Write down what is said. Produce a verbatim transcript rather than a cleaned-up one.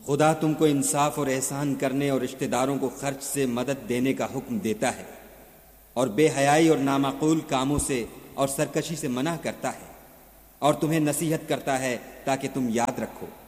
खुदा तुमको इंसाफ और एहसान करने और रिश्तेदारों को खर्च से मदद देने का हुक्म देता है और बेहयाई और नामाकूल कामों से और सरकशी से मना करता है और तुम्हें नसीहत करता है ताकि तुम याद रखो